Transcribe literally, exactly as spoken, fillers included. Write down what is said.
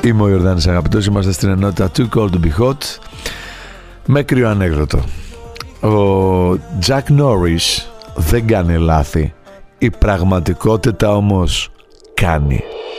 Είμαι ο Ιορδάνης Αγαπητός, είμαστε στην ενότητα Too Cold to Be Hot με κρύο ανέκδοτο. Ο Jack Norris δεν κάνει λάθη, η πραγματικότητα όμως κάνει.